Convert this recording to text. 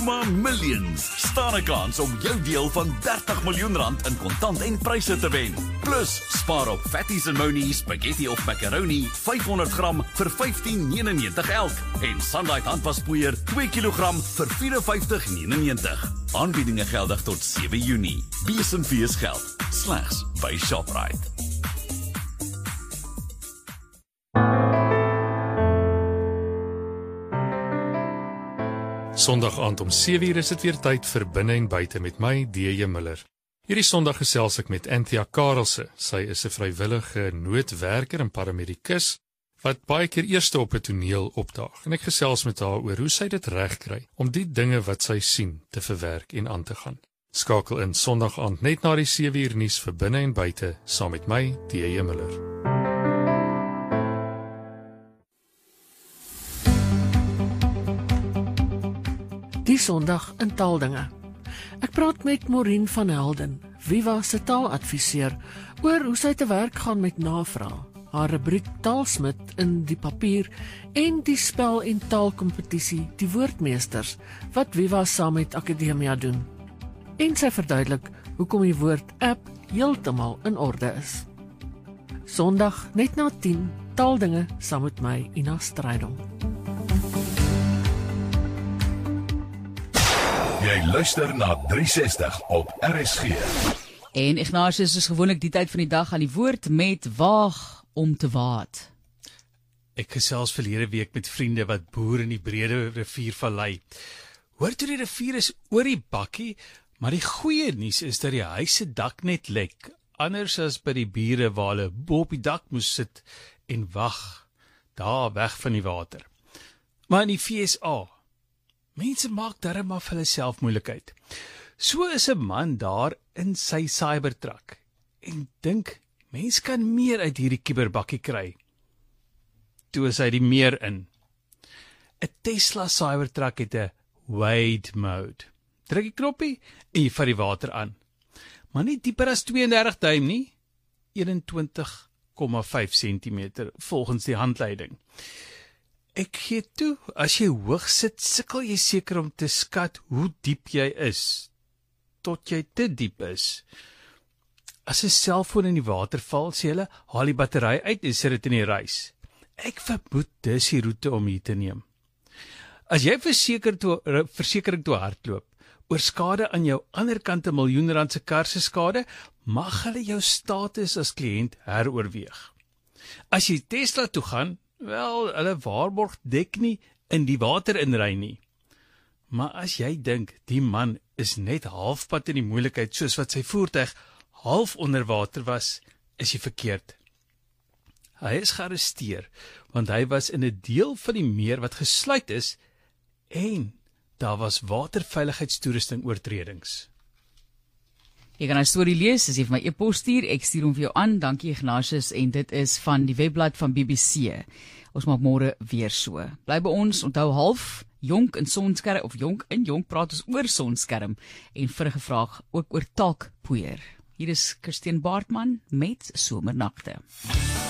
Maar Millions staan 'n kans om jou deel van 30 miljoen rand in kontant en pryse te wen. Plus, spaar op Fatties & Monies, spaghetti of macaroni, 500 gram vir $15.99 elk. En Sunlight handwaspoeier, 2 kilogram vir $54.99. Aanbiedinge geldig tot 7 Junie. B&V's geld, slegs by Shoprite. Sondag aand om 7:00 is dit weer tyd vir Binne en Buite met my, D.J. Miller. Hierdie Sondag gesels ek met Anthea Karelse. Sy is 'n vrywillige noodwerker en paramedikus wat baie keer eerste op 'n toneel opdaag. En ek gesels met haar oor hoe sy dit regkry om die dinge wat sy sien te verwerk en aan te gaan. Skakel in Sondag aand net na die 7:00 nuus vir Binne en Buite saam met my, D.J. Miller. Die Sondag in Taaldinge. Ek praat met Maureen van Helden, Viva se taaladviseur, oor hoe sy te werk gaan met navraag, haar rubriek Taalsmid in die papier en die spel- en taalkompetisie Die Woordmeesters, wat Viva saam met Akademia doen. En sy verduidelik hoekom die woord app heeltemal in orde is. Sondag net na 10, Taaldinge saam met my, Ina Strydom. Jy luister na 360 op RSG. En Ignatius is gewoonlik die tyd van die dag aan die woord met waag om te waad. Ek gesels verlede week met vriende wat boer in die breede riviervallei. Hoor toe die rivier is oor die bakkie, maar die goeie nuus is dat die huis se dak net lek, anders as by die bure waar hulle bo op die dak moes sit en wag, daar weg van die water. Maar in die FSA, mense maak darm maar vir hulle self moeilikheid. So is 'n man daar in sy Cybertruck en dink, mens kan meer uit hierdie kieberbakkie kry. Toe is hy die meer in. 'n Tesla Cybertruck het 'n wade mode. Druk die knoppie en jy vat die water aan. Maar nie dieper as 32 duim nie, 21,5 cm volgens die handleiding. Ek gee toe, as jy hoog sit, sukkel jy seker om te skat hoe diep jy is, tot jy te diep is. As 'n selfoon in die water val, sê hulle, haal die battery uit en sit dit in die reis. Ek vermoed dis die roete om hier te neem. As jy versekering toe hardloop, oor skade aan jou ander kant 'n miljoen rand se kar se skade, mag hulle jou status as kliënt heroorweeg. As jy Tesla toe gaan, wel, hulle waarborg dek nie in die water inry nie. Maar as jy dink, die man is net halfpad in die moeilikheid, soos wat sy voertuig half onder water was, is jy verkeerd. Hy is gearresteer, want hy was in 'n deel van die meer wat gesluit is, en daar was waterveiligheidstoerusting oortredings. Jy kan 'n storie lees, as jy vir my e-pos stuur, ek stuur hom vir jou aan, dankie Ignatius, en dit is van die webblad van BBC. Ons maak môre weer so. Bly by ons, onthou half, jonk in sonskerm, of jonk in jonk, praat ons oor sonskerm, en vinnige vraag ook oor talkpoeier. Hier is Christine Baartman met Somernagte.